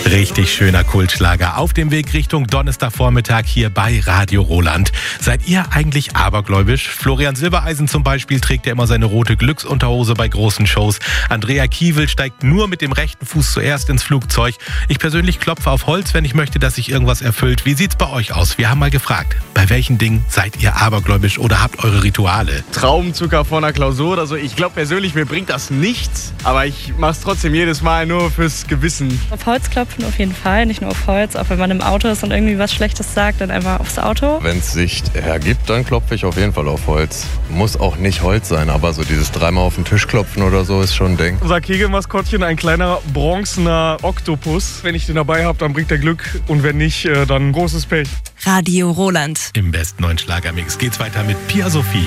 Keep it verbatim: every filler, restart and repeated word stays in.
Richtig schöner Kultschlager auf dem Weg Richtung Donnerstagvormittag hier bei Radio Roland. Seid ihr eigentlich abergläubisch? Florian Silbereisen zum Beispiel trägt ja immer seine rote Glücksunterhose bei großen Shows. Andrea Kiewel steigt nur mit dem rechten Fuß zuerst ins Flugzeug. Ich persönlich klopfe auf Holz, wenn ich möchte, dass sich irgendwas erfüllt. Wie sieht's bei euch aus? Wir haben mal gefragt, bei welchen Dingen seid ihr abergläubisch oder habt eure Rituale? Traubenzucker vor einer Klausur oder so. Ich glaube persönlich, mir bringt das nichts, aber ich mache es trotzdem jedes Mal nur fürs Gewissen. Auf Holz klopfen auf jeden Fall, nicht nur auf Holz. Auch wenn man im Auto ist und irgendwie was Schlechtes sagt, dann einfach aufs Auto. Wenn es sich ergibt, dann klopfe ich auf jeden Fall auf Holz. Muss auch nicht Holz sein, aber so dieses dreimal auf den Tisch klopfen oder so ist schon ein Ding. Unser Kegelmaskottchen, ein kleiner bronzener Oktopus. Wenn ich den dabei habe, dann bringt er Glück und wenn nicht, dann großes Pech. Radio Roland. Im besten neuen Schlagermix geht's weiter mit Pia Sophie.